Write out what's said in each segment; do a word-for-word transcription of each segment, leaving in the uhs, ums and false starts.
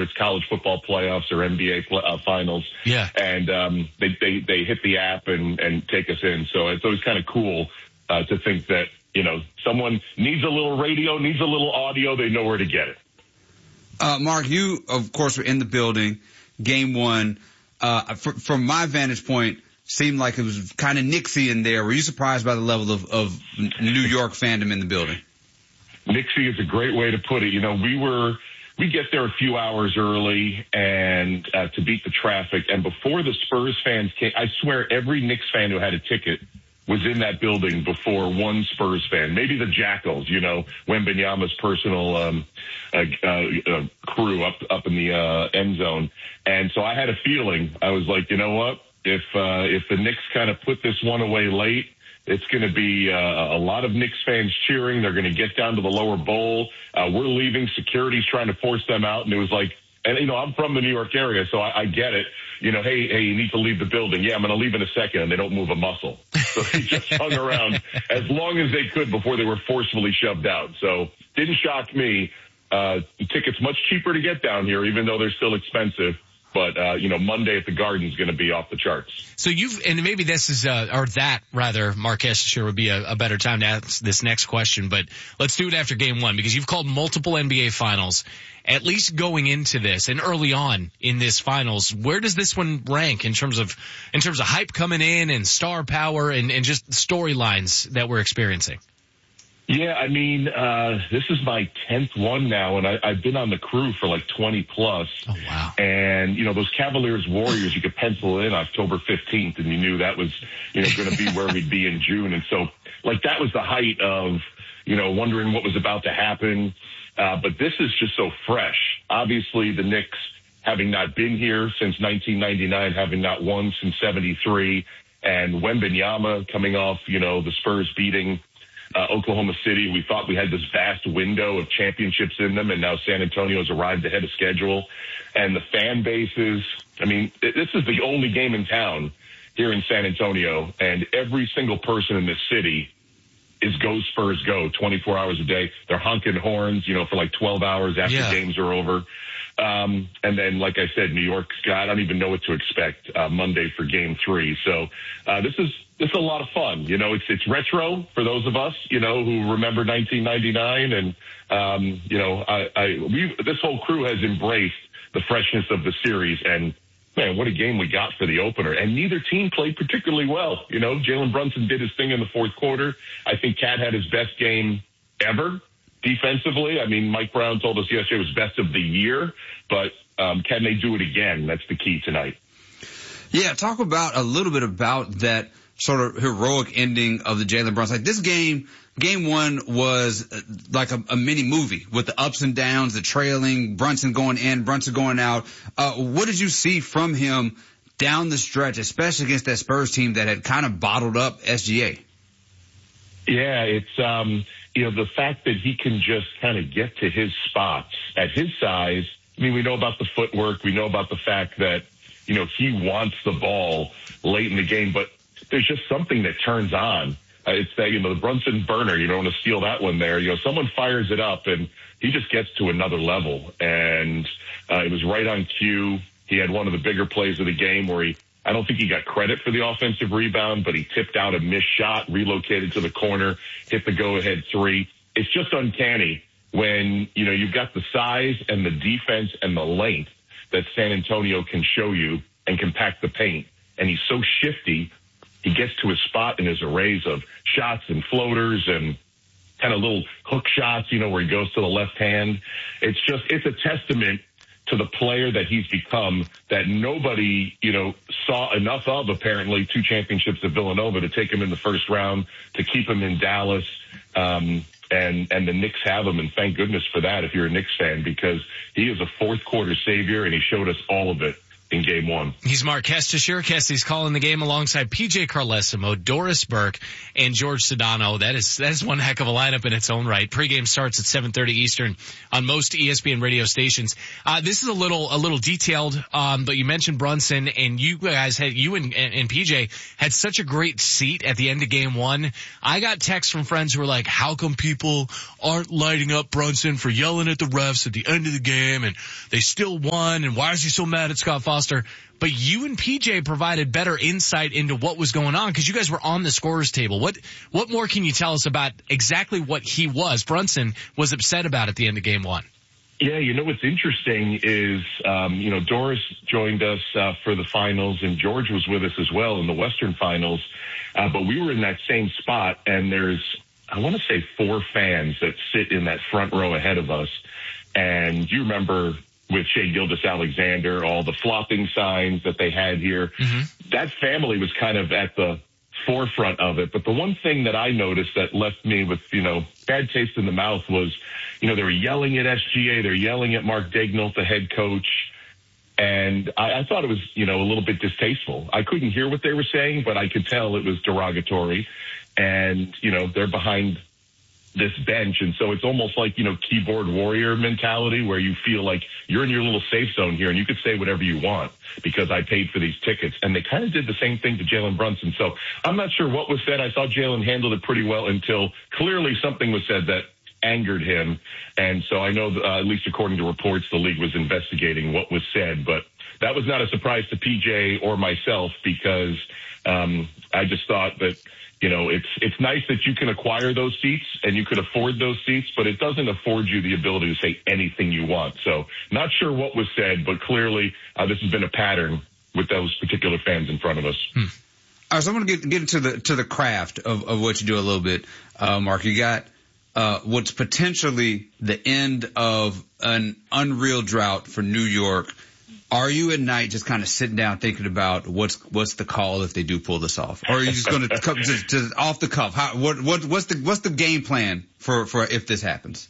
whether it's college football playoffs or N B A pl- uh, finals. Yeah. And um, they, they, they hit the app and, and take us in. So it's always kind of cool uh, to think that, you know, someone needs a little radio, needs a little audio, they know where to get it. Uh, Mark, you, of course, were in the building, game one. Uh, fr- from my vantage point, seemed like it was kind of Nixie in there. Were you surprised by the level of, of New York fandom in the building? Nixie is a great way to put it. You know, we were, we get there a few hours early and uh, to beat the traffic. And before the Spurs fans came, I swear every Knicks fan who had a ticket was in that building before one Spurs fan, maybe the Jackals, you know, Wembanyama's personal um, uh, uh, crew up up in the uh, end zone. And so I had a feeling. I was like, you know what? If uh, if the Knicks kind of put this one away late, it's going to be uh, a lot of Knicks fans cheering. They're going to get down to the lower bowl. Uh, we're leaving. Security's trying to force them out. And it was like, and, you know, I'm from the New York area, so I, I get it. You know, hey, hey, you need to leave the building. Yeah, I'm going to leave in a second, and they don't move a muscle. So they just hung around as long as they could before they were forcefully shoved out. So didn't shock me. Uh, tickets much cheaper to get down here, even though they're still expensive. But, uh, you know, Monday at the Garden is going to be off the charts. So you've, and maybe this is, uh, or that rather, Mark Escher would be a, a better time to ask this next question, but let's do it after game one because you've called multiple N B A finals. At least going into this and early on in this finals, where does this one rank in terms of, in terms of hype coming in and star power and, and just storylines that we're experiencing? Yeah, I mean, uh, this is my tenth one now, and I, I've been on the crew for like twenty plus. Oh, wow. And, you know, those Cavaliers Warriors, you could pencil in October fifteenth, and you knew that was, you know, going to be where we'd be in June. And so, like, that was the height of, you know, wondering what was about to happen. Uh, but this is just so fresh. Obviously, the Knicks, having not been here since nineteen ninety-nine, having not won since seventy-three, and Wembanyama coming off, you know, the Spurs beating Uh, Oklahoma City. We thought we had this vast window of championships in them, and now San Antonio's arrived ahead of schedule. And the fan bases, I mean, this is the only game in town here in San Antonio, and every single person in this city is go Spurs go twenty-four hours a day. They're honking horns, you know, for like twelve hours after yeah. games are over. Um, and then, like I said, New York's got, I don't even know what to expect uh, Monday for game three. So uh, this is this is a lot of fun. You know, it's it's retro for those of us, you know, who remember nineteen ninety-nine. And, um, you know, I, I we this whole crew has embraced the freshness of the series. And, man, what a game we got for the opener. And neither team played particularly well. You know, Jalen Brunson did his thing in the fourth quarter. I think Cat had his best game ever. Defensively, I mean, Mike Brown told us yesterday it was best of the year, but um, can they do it again? That's the key tonight. Yeah, talk about a little bit about that sort of heroic ending of the Jalen Brunson. Like this game, game one was like a, a mini movie with the ups and downs, the trailing, Brunson going in, Brunson going out. Uh, what did you see from him down the stretch, especially against that Spurs team that had kind of bottled up S G A? Yeah, it's, um, you know, the fact that he can just kind of get to his spots at his size. I mean, we know about the footwork. We know about the fact that, you know, he wants the ball late in the game, but there's just something that turns on. Uh, it's that, you know, the Brunson burner, you don't want to steal that one there. You know, someone fires it up and he just gets to another level. And uh, it was right on cue. He had one of the bigger plays of the game where he, I don't think he got credit for the offensive rebound, but he tipped out a missed shot, relocated to the corner, hit the go-ahead three. It's just uncanny when, you know, you've got the size and the defense and the length that San Antonio can show you and compact the paint. And he's so shifty, he gets to his spot in his arrays of shots and floaters and kind of little hook shots, you know, where he goes to the left hand. It's just, it's a testament to the player that he's become that nobody, you know, saw enough of, apparently, two championships at Villanova to take him in the first round, to keep him in Dallas. Um, and, and the Knicks have him. And thank goodness for that if you're a Knicks fan, because he is a fourth quarter savior and he showed us all of it in game one. He's Mark Kestisher. Kesty's calling the game alongside P J Carlesimo, Doris Burke, and George Sedano. That is, that is one heck of a lineup in its own right. Pregame starts at seven thirty Eastern on most E S P N radio stations. Uh, this is a little, a little detailed, um, but you mentioned Brunson, and you guys had, you and, and, and P J had such a great seat at the end of game one. I got texts from friends who were like, how come people aren't lighting up Brunson for yelling at the refs at the end of the game, and they still won, and why is he so mad at Scott Foster? But you and P J provided better insight into what was going on because you guys were on the scorer's table. What what more can you tell us about exactly what he was, Brunson, was upset about at the end of game one? Yeah, you know what's interesting is, um, you know, Doris joined us uh, for the finals, and George was with us as well in the Western finals. Uh, but we were in that same spot, and there's, I want to say, four fans that sit in that front row ahead of us. And you remember with Shea Gilgeous-Alexander, all the flopping signs that they had here. Mm-hmm. That family was kind of at the forefront of it. But the one thing that I noticed that left me with, you know, bad taste in the mouth was, you know, they were yelling at S G A. They're yelling at Mark Daigneault, the head coach. And I, I thought it was, you know, a little bit distasteful. I couldn't hear what they were saying, but I could tell it was derogatory. And, you know, they're behind this bench. And so it's almost like, you know, keyboard warrior mentality where you feel like you're in your little safe zone here and you could say whatever you want because I paid for these tickets. And they kind of did the same thing to Jalen Brunson. So I'm not sure what was said. I thought Jalen handled it pretty well until clearly something was said that angered him. And so I know, uh, at least according to reports, the league was investigating what was said, but that was not a surprise to P J or myself because, um, I just thought that, you know, it's, it's nice that you can acquire those seats and you can afford those seats, but it doesn't afford you the ability to say anything you want. So not sure what was said, but clearly, uh, this has been a pattern with those particular fans in front of us. Hmm. All right, so I'm going to get, get into the, to the craft of, of what you do a little bit. Uh, Mark, you got, uh, what's potentially the end of an unreal drought for New York. Are you at night just kind of sitting down thinking about what's what's the call if they do pull this off, or are you just going to come just, just off the cuff? How, what what what's the what's the game plan for, for if this happens?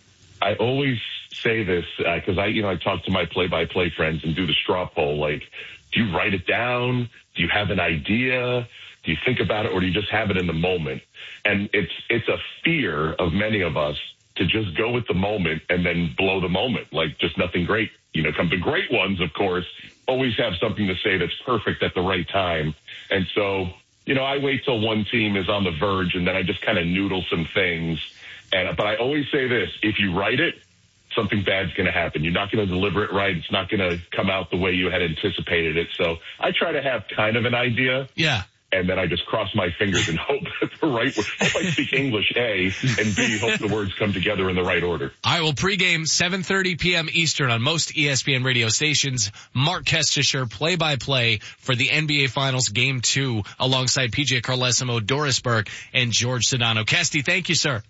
I always say this because uh, I you know I talk to my play-by-play friends and do the straw poll. Like, do you write it down? Do you have an idea? Do you think about it, or do you just have it in the moment? And it's it's a fear of many of us to just go with the moment and then blow the moment, like just nothing great. You know, come the great ones, of course, always have something to say that's perfect at the right time. And so, you know, I wait till one team is on the verge and then I just kind of noodle some things. And, but I always say this, if you write it, something bad's going to happen. You're not going to deliver it right. It's not going to come out the way you had anticipated it. So I try to have kind of an idea. Yeah. And then I just cross my fingers and hope that the right word, hope I speak English, A, and B, hope the words come together in the right order. All right, well, pregame, seven thirty p.m. Eastern on most E S P N radio stations. Mark Kestisher, play-by-play for the N B A Finals Game two alongside P J Carlesimo, Doris Burke, and George Sedano. Kesty, thank you, sir.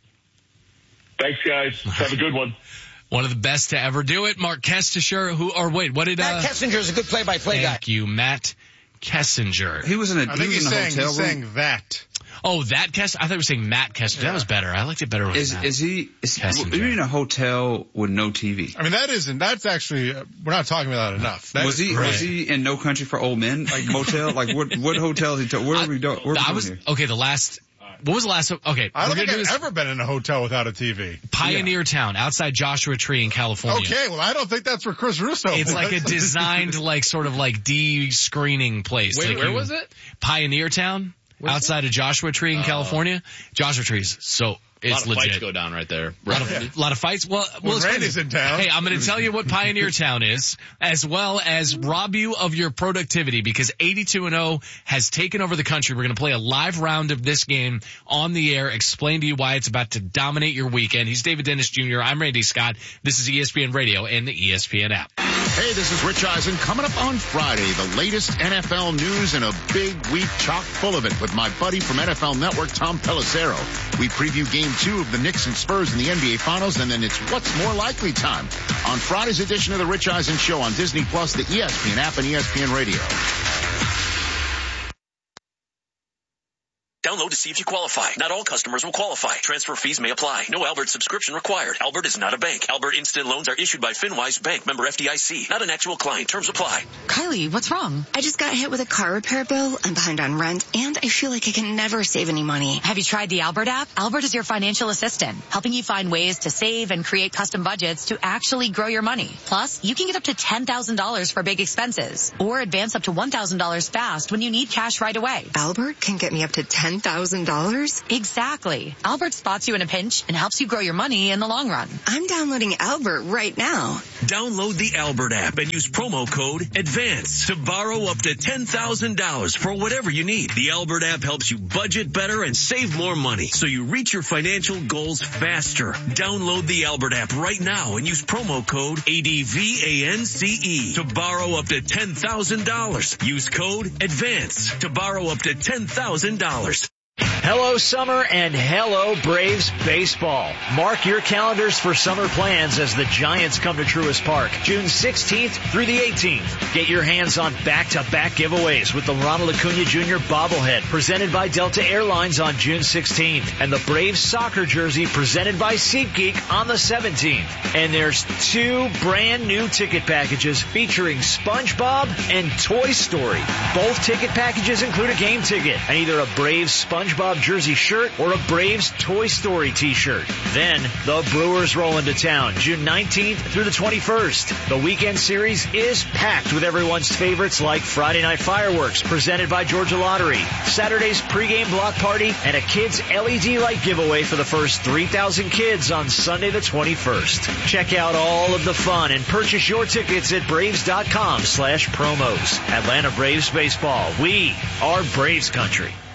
Thanks, guys. Have a good one. One of the best to ever do it, Mark Kestisher, who, or wait, what did, uh... Matt Kessinger is a good play-by-play guy. Thank you, Matt Kessinger. He was in a, I think he was he's in a saying, hotel he's room. saying that. Oh, that Kess? I thought you were saying Matt Kessinger. Yeah. That was better. I liked it better with Is, Matt. is he, is Kessinger. he in a hotel with no T V? I mean, that isn't, that's actually, uh, we're not talking about that enough. That was is he, great. was he in No Country for Old Men, like motel? Like what, what hotel is he, to, where are we doing, where are we I going was, here? okay, the last, what was the last, okay. I don't we're think gonna I've do ever been in a hotel without a T V. Pioneer Yeah. Town, outside Joshua Tree in California. Okay, well, I don't think that's where Chris Russo It's was. like a designed, like, sort of like de-screening place. Wait, like where you, was it? Pioneer Town, Where's outside of Joshua Tree in Oh. California. Joshua Tree's so, A lot it's of legit. fights go down right there. A lot of, lot of fights. Well, When well Randy's in town. Hey, I'm going to tell you what Pioneer Town is, as well as rob you of your productivity, because eighty-two and oh has taken over the country. We're going to play a live round of this game on the air, explain to you why it's about to dominate your weekend. He's David Dennis Junior I'm Randy Scott. This is E S P N Radio and the E S P N app. Hey, this is Rich Eisen. Coming up on Friday, the latest N F L news and a big week chock full of it with my buddy from N F L Network, Tom Pelissero. We preview game two of the Knicks and Spurs in the N B A Finals, and then it's What's More Likely time on Friday's edition of the Rich Eisen Show on Disney Plus, the E S P N app, and E S P N Radio. Download Download to see if you qualify. Not all customers will qualify. Transfer fees may apply. No Albert subscription required. Albert is not a bank. Albert Instant Loans are issued by FinWise Bank, member F D I C. Not an actual client. Terms apply. Kylie, what's wrong? I just got hit with a car repair bill. I'm behind on rent, and I feel like I can never save any money. Have you tried the Albert app? Albert is your financial assistant, helping you find ways to save and create custom budgets to actually grow your money. Plus, you can get up to ten thousand dollars for big expenses, or advance up to one thousand dollars fast when you need cash right away. Albert can get me up to ten thousand dollars? Exactly. Albert spots you in a pinch and helps you grow your money in the long run. I'm downloading Albert right now. Download the Albert app and use promo code ADVANCE to borrow up to ten thousand dollars for whatever you need. The Albert app helps you budget better and save more money so you reach your financial goals faster. Download the Albert app right now and use promo code ADVANCE to borrow up to ten thousand dollars. Use code ADVANCE to borrow up to ten thousand dollars. Hello, summer, and hello, Braves baseball. Mark your calendars for summer plans as the Giants come to Truist Park, June sixteenth through the eighteenth. Get your hands on back-to-back giveaways with the Ronald Acuna Junior bobblehead presented by Delta Airlines on June sixteenth, and the Braves soccer jersey presented by SeatGeek on the seventeenth. And there's two brand new ticket packages featuring SpongeBob and Toy Story. Both ticket packages include a game ticket and either a Braves SpongeBob jersey shirt or a Braves Toy Story t-shirt. Then the Brewers roll into town June nineteenth through the twenty-first. The weekend series is packed with everyone's favorites like Friday Night Fireworks presented by Georgia Lottery, Saturday's pregame block party, and a kids L E D light giveaway for the first three thousand kids on Sunday the twenty-first. Check out all of the fun and purchase your tickets at Braves.com slash promos. Atlanta Braves baseball. We are Braves country.